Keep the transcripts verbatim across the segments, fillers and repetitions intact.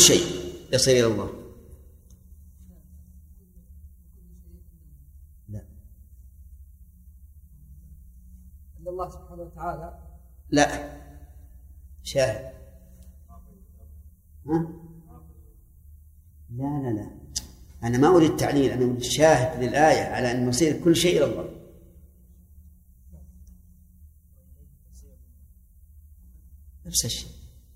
شيء يصير إلى الله. لا أن الله سبحانه وتعالى لا شاهد. ها؟ لا لا لا أنا ما أريد التعليل، أنا أريد الشاهد للآية على أن يصير كل شيء إلى الله. نفس الشيء.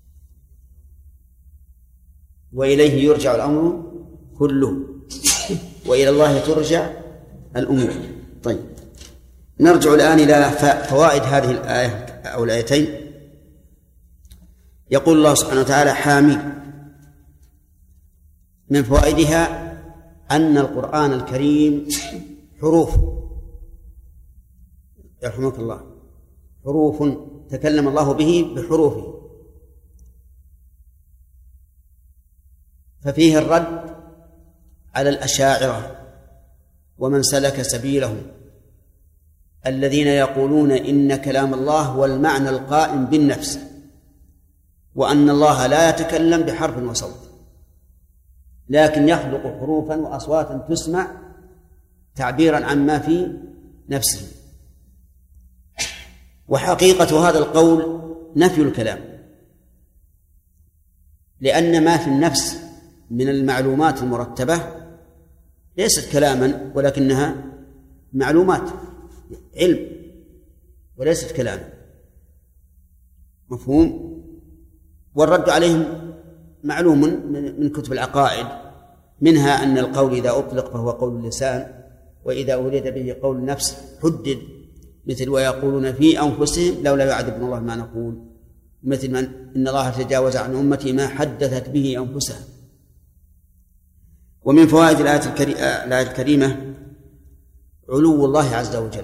وإليه يرجع الأمر كله وإلى الله ترجع الأمور. طيب نرجع الآن إلى فوائد هذه الآية أو الآيتين. يقول الله سبحانه وتعالى حامي. من فوائدها أن القرآن الكريم حروف، يرحمك الله، حروف تكلم الله به بحروفه، ففيه الرد على الأشاعرة ومن سلك سبيلهم الذين يقولون إن كلام الله هو المعنى القائم بالنفس، وأن الله لا يتكلم بحرف وصوت، لكن يخلق حروفا وأصواتا تسمع تعبيرا عما في نفسه. وحقيقة هذا القول نفي الكلام، لأن ما في النفس من المعلومات المرتبة ليست كلاما ولكنها معلومات علم وليست كلاما. مفهوم؟ والرد عليهم معلوم من كتب العقائد، منها أن القول إذا أطلق فهو قول اللسان، وإذا أريد به قول النفس حدد، مثل ويقولون في أنفسهم لولا يعذبنا الله ما نقول، مثل من إن الله تجاوز عن أمتي ما حدثت به أنفسها. ومن فوائد الآية الكريمة علو الله عز وجل،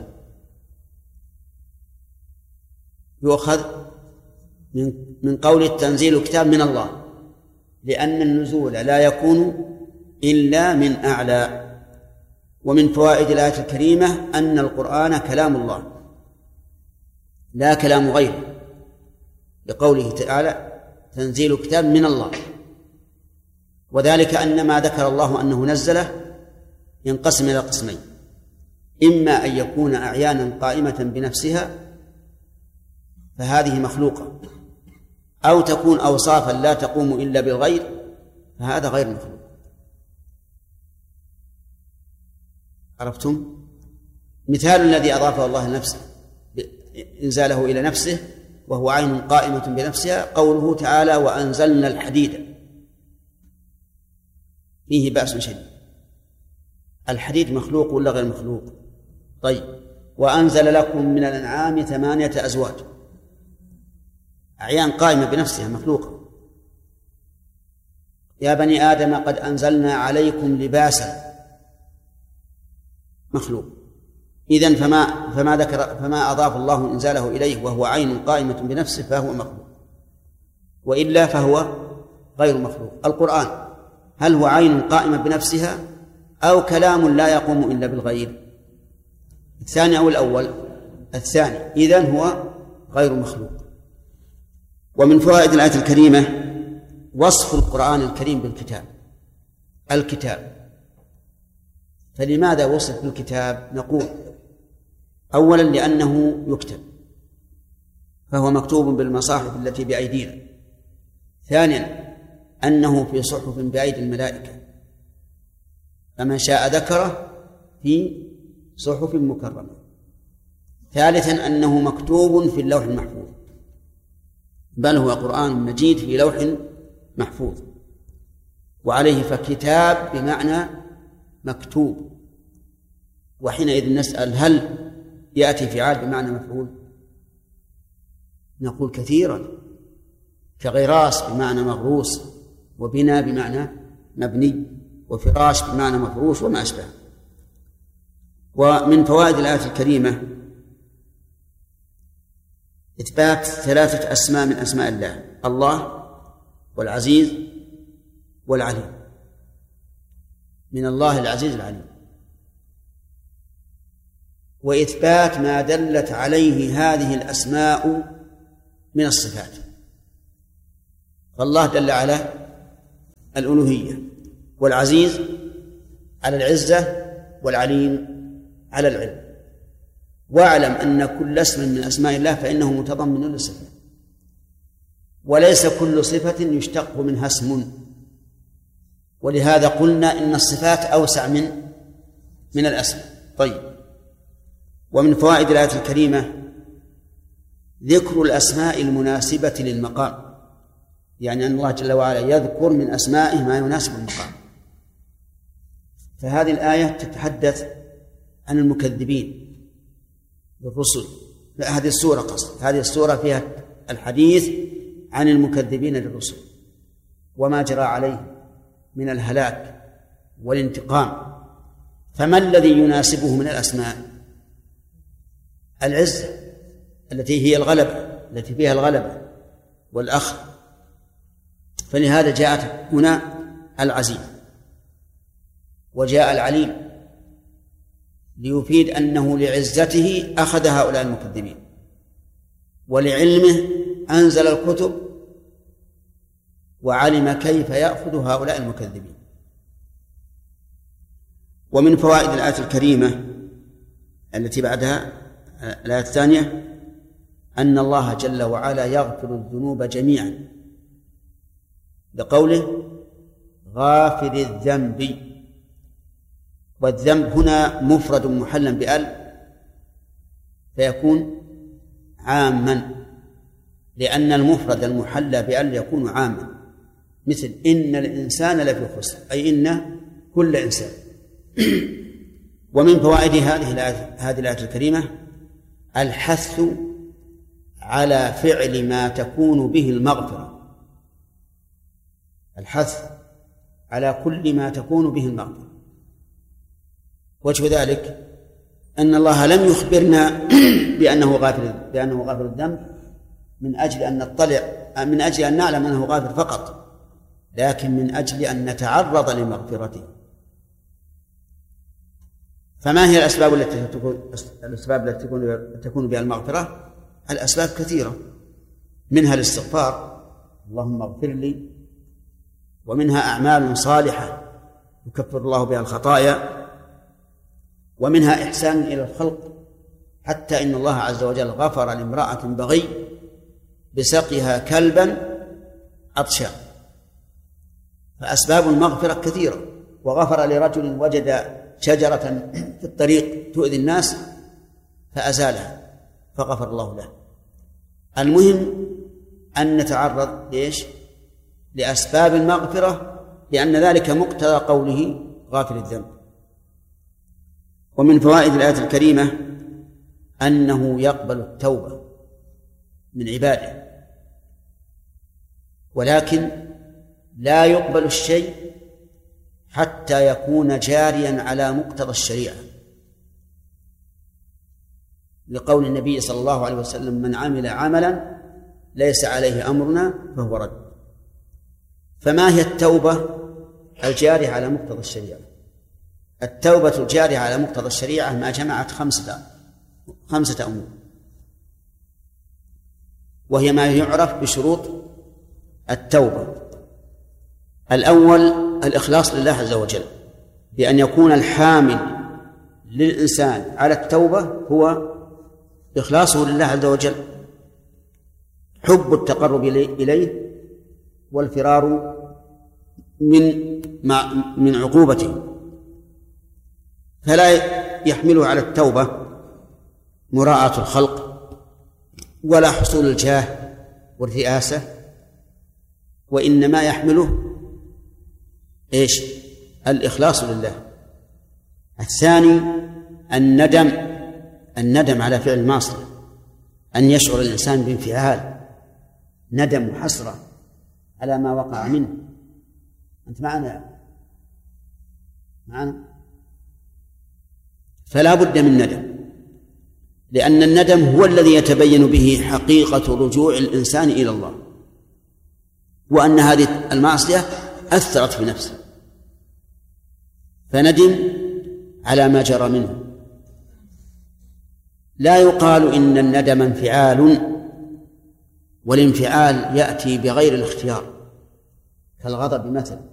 يؤخذ من قول التنزيل كتاب من الله، لأن النزول لا يكون إلا من أعلى. ومن فوائد الآية الكريمة أن القرآن كلام الله لا كلام غيره، لقوله تعالى تنزيل كتاب من الله، وذلك أن ما ذكر الله أنه نزله ينقسم إلى قسمين: إما أن يكون أعيانا قائمة بنفسها فهذه مخلوقة، أو تكون أوصافا لا تقوم إلا بالغير فهذا غير مخلوق. عرفتم؟ مثال الذي أضافه الله لنفسه إنزاله إلى نفسه وهو عين قائمة بنفسها قوله تعالى وأنزلنا الحديد، فيه بأس شديد. الحديد مخلوق ولا غير مخلوق؟ طيب، وأنزل لكم من الأنعام ثمانية أزواج، أعيان قائمة بنفسها مخلوقة. يا بني آدم قد أنزلنا عليكم لباسا، مخلوق. إذن فما فما ذكر فما أضاف الله إنزاله إليه وهو عين قائمة بنفسه فهو مخلوق، وإلا فهو غير مخلوق. القرآن هل هو عين قائمة بنفسها أو كلام لا يقوم إلا بالغير؟ الثاني أو الأول؟ الثاني. إذن هو غير مخلوق. ومن فوائد الآية الكريمة وصف القرآن الكريم بالكتاب. الكتاب، فلماذا وصف بالكتاب؟ نقول أولا لأنه يكتب، فهو مكتوب بالمصاحف التي بأيدينا. ثانيا أنه في صحف بأيدي الملائكة، فمن شاء ذكره في صحف مكرمة. ثالثا أنه مكتوب في اللوح المحفوظ، بل هو قرآن مجيد في لوح محفوظ. وعليه فكتاب بمعنى مكتوب. وحينئذ نسأل هل يأتي فعال بمعنى مفعول؟ نقول كثيرا، كغراس بمعنى مغروس، وبناء بمعنى مبني، وفراش بمعنى مفروش وما أشبه. ومن فوائد الآية الكريمة إثبات ثلاثة أسماء من أسماء الله: الله والعزيز والعليم. من الله العزيز العليم. وإثبات ما دلت عليه هذه الأسماء من الصفات. فالله دل على الألوهية، والعزيز على العزة، والعليم على العلم. واعلم أن كل اسم من أسماء الله فإنه متضمن لصفة، وليس كل صفة يشتق منها اسم، ولهذا قلنا إن الصفات أوسع من من الأسماء. طيب، ومن فوائد الآية الكريمة ذكر الأسماء المناسبة للمقام، يعني أن الله جل وعلا يذكر من أسمائه ما يناسب المقام. فهذه الآية تتحدث عن المكذبين للرسل، هذه السورة قصد هذه السورة فيها الحديث عن المكذبين للرسل وما جرى عليه من الهلاك والانتقام. فما الذي يناسبه من الأسماء؟ العزة التي هي الغلبة، التي فيها الغلبة والأخذ، فلهذا جاءت هنا العزيز، وجاء العليم ليفيد أنه لعزته أخذ هؤلاء المكذبين، ولعلمه أنزل الكتب وعلم كيف يأخذ هؤلاء المكذبين. ومن فوائد الآية الكريمة التي بعدها الآية الثانية أن الله جل وعلا يغفر الذنوب جميعا، لقوله غافر الذنب، والذنب هنا مفرد محلا بأل فيكون عاما، لأن المفرد المحلى بأل يكون عاما، مثل إن الإنسان لفي خسر، أي إن كل إنسان. ومن فوائد هذه الآية هذه الآية الكريمة الحث على فعل ما تكون به المغفرة، الحث على كل ما تكون به المغفرة. وجه ذلك أن الله لم يخبرنا بأنه غافر بأنه غافر الذنب من أجل أن نطلع من أجل أن نعلم أنه غافر فقط، لكن من أجل أن نتعرض لمغفرته. فما هي الأسباب التي تكون الأسباب التي تكون تكون بها المغفرة؟ الأسباب كثيرة، منها الاستغفار، اللهم اغفر لي، ومنها أعمال صالحة يكفر الله بها الخطايا، ومنها إحسان إلى الخلق، حتى إن الله عز وجل غفر لامرأة بغي بسقيها كلبا عطشا. فأسباب المغفرة كثيرة. وغفر لرجل وجد شجرة في الطريق تؤذي الناس فأزالها فغفر الله له. المهم أن نتعرض ليش؟ لأسباب المغفرة، لأن ذلك مقتضى قوله غافر الذنب. ومن فوائد الآية الكريمة أنه يقبل التوبة من عباده، ولكن لا يقبل الشيء حتى يكون جاريا على مقتضى الشريعة، لقول النبي صلى الله عليه وسلم من عمل عملا ليس عليه أمرنا فهو رد. فما هي التوبة الجارية على مقتضى الشريعة؟ التوبة الجارية على مقتضى الشريعة ما جمعت خمسة خمسة أمور، وهي ما يعرف بشروط التوبة. الأول الإخلاص لله عز وجل، بأن يكون الحامل للإنسان على التوبة هو إخلاصه لله عز وجل، حب التقرب إليه والفرار من من عقوبته. فلا يحمله على التوبة مراعاة الخلق ولا حصول الجاه والرئاسة، وإنما يحمله إيش؟ الإخلاص لله. الثاني الندم، الندم على فعل المعصية، أن يشعر الإنسان بانفعال، ندم وحسرة على ما وقع منه. أنت معنا معنا فلا بد من ندم، لأن الندم هو الذي يتبين به حقيقة رجوع الإنسان إلى الله، وأن هذه المعصية أثرت في نفسه فندم على ما جرى منه. لا يقال إن الندم انفعال، والانفعال يأتي بغير الاختيار كالغضب مثلا،